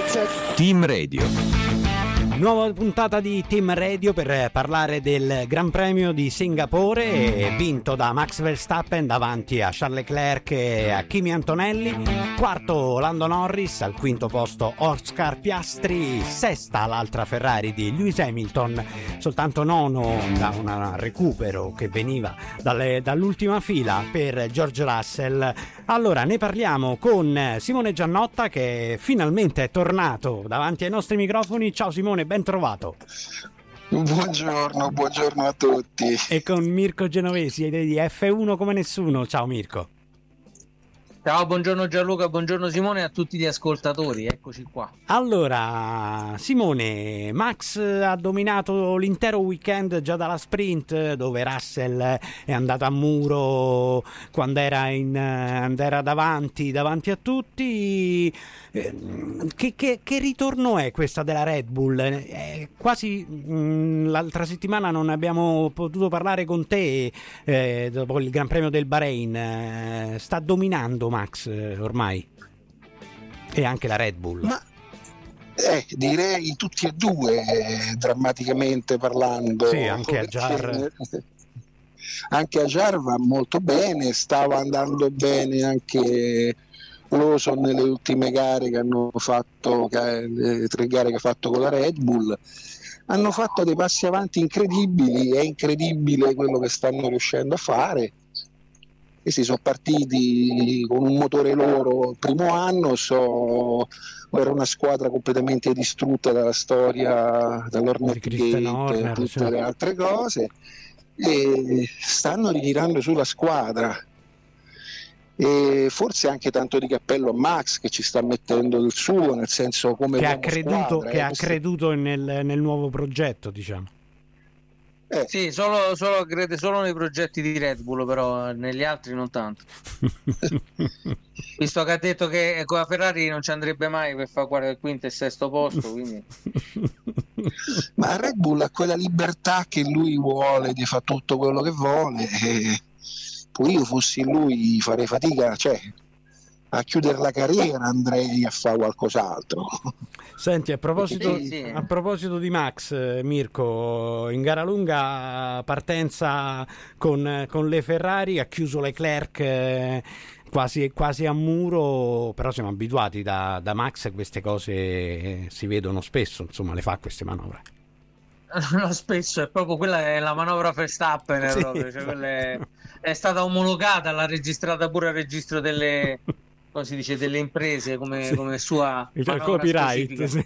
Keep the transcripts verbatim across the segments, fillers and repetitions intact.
Team Radio. Nuova puntata di Team Radio per parlare del Gran Premio di Singapore, vinto da Max Verstappen davanti a Charles Leclerc e a Kimi Antonelli. Quarto Lando Norris, al quinto posto Oscar Piastri, sesta l'altra Ferrari di Lewis Hamilton, soltanto nono da un recupero che veniva dalle, dall'ultima fila per George Russell. Allora ne parliamo con Simone Giannotta, che finalmente è tornato davanti ai nostri microfoni. Ciao Simone, ben trovato. Buongiorno, buongiorno a tutti. E con Mirko Genovesi di F uno come nessuno. Ciao Mirko. Ciao, buongiorno Gianluca, buongiorno Simone e a tutti gli ascoltatori, eccoci qua. Allora, Simone, Max ha dominato l'intero weekend già dalla sprint, dove Russell è andato a muro quando era, in, era davanti, davanti a tutti. Che, che, che ritorno è questa della Red Bull? Eh, quasi mh, l'altra settimana non abbiamo potuto parlare con te eh, dopo il Gran Premio del Bahrain. Eh, sta dominando Max eh, ormai, e anche la Red Bull. Ma eh, direi tutti e due, eh, drammaticamente parlando. Sì, anche Ajar. Anche Ajar va molto bene, stava andando bene anche Lawson nelle ultime gare che hanno fatto, le tre gare che ha fatto con la Red Bull. Hanno fatto dei passi avanti incredibili, è incredibile quello che stanno riuscendo a fare. E si sono partiti con un motore loro il primo anno, so, era una squadra completamente distrutta dalla storia, dall'Hornet Gate e tutte cioè. le altre cose, e stanno ritirando sulla squadra. E forse anche tanto di cappello a Max, che ci sta mettendo del suo, nel senso come che ha creduto, squadra, che eh, ha questo... creduto nel, nel nuovo progetto, diciamo. Eh. Sì, solo, solo crede solo nei progetti di Red Bull, però negli altri non tanto. Visto che ha detto che con la Ferrari non ci andrebbe mai per fare il quinto e sesto posto, quindi... Ma Red Bull ha quella libertà che lui vuole di fare tutto quello che vuole, e poi io fossi lui farei fatica, cioè a chiudere la carriera, andrei a fare qualcos'altro. Senti, a proposito, sì, sì. a proposito di Max, Mirko, in gara lunga partenza con, con le Ferrari, ha chiuso Leclerc eh, quasi, quasi a muro, però siamo abituati da, da Max, queste cose eh, si vedono spesso, insomma, le fa queste manovre. No, spesso è proprio quella è la manovra Verstappen, sì, proprio, cioè, è, è stata omologata, l'ha registrata pure al registro delle, come si dice, delle imprese come, sì, come sua il copyright, sì.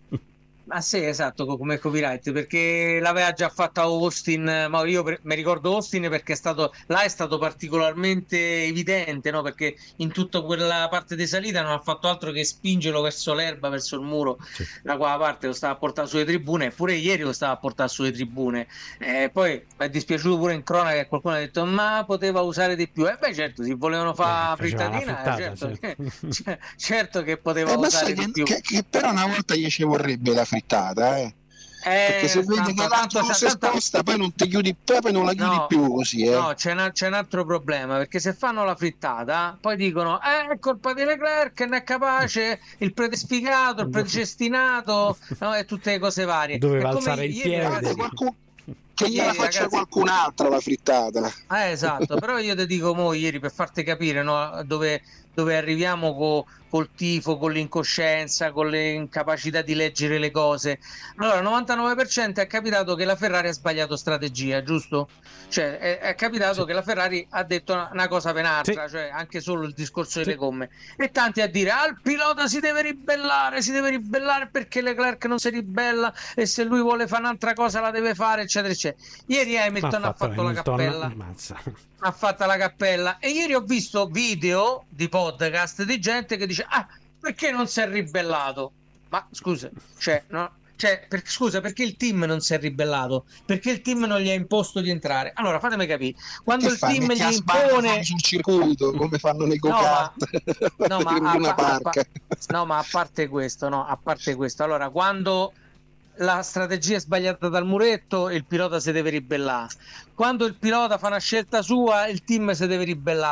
Ah sì, esatto, come copyright, perché l'aveva già fatta Austin, ma io per, mi ricordo Austin perché è stato là è stato particolarmente evidente, no? Perché in tutta quella parte di salita non ha fatto altro che spingerlo verso l'erba, verso il muro, sì, da quella parte lo stava a portare sulle tribune, eppure ieri lo stava a portare sulle tribune. Eh, poi mi è dispiaciuto pure in cronaca che qualcuno ha detto ma poteva usare di più. E eh beh, certo, se volevano fare eh, frittatina, frittata, certo, sì, che, certo che poteva eh, usare che, di più. Che, che però una volta gli ci vorrebbe la frittata. Eh. Eh, perché se vedi tanto, che l'altro non si sposta, poi non ti chiudi, poi non la chiudi no, più così. Eh. No, c'è, una, c'è un altro problema, perché se fanno la frittata, poi dicono eh, è colpa di Leclerc, che non è capace, il predesficato, il predestinato, no, e tutte le cose varie. Doveva alzare il piede. Ragazzi, qualcuno... Che gliela ieri, faccia ragazzi... qualcun altro la frittata. Eh, esatto, però io ti dico mo ieri per farti capire, no, dove, dove arriviamo co, col tifo, con l'incoscienza, con le incapacità di leggere le cose. Allora, il novantanove per cento è capitato che la Ferrari ha sbagliato strategia, giusto? Cioè, è, è capitato sì, che la Ferrari ha detto una, una cosa per un'altra, sì, cioè anche solo il discorso delle sì, gomme. E tanti a dire, ah, il pilota si deve ribellare, si deve ribellare perché Leclerc non si ribella e se lui vuole fare un'altra cosa la deve fare, eccetera, eccetera. Ieri Hamilton ha fatto Hamilton, la cappella, ammazza. ha fatto la cappella, e ieri ho visto video di podcast di gente che dice ah, perché non si è ribellato? Ma scusa, cioè, no, cioè per, scusa, perché il team non si è ribellato? Perché il team non gli ha imposto di entrare? Allora fatemi capire, quando che il fa, team gli impone sul circuito come fanno nei go-kart, no, ma, no, ma a, a, a, no ma a parte questo, no, a parte questo, allora quando la strategia è sbagliata dal muretto, il pilota si deve ribellare. Quando il pilota fa una scelta sua, il team si deve ribellare.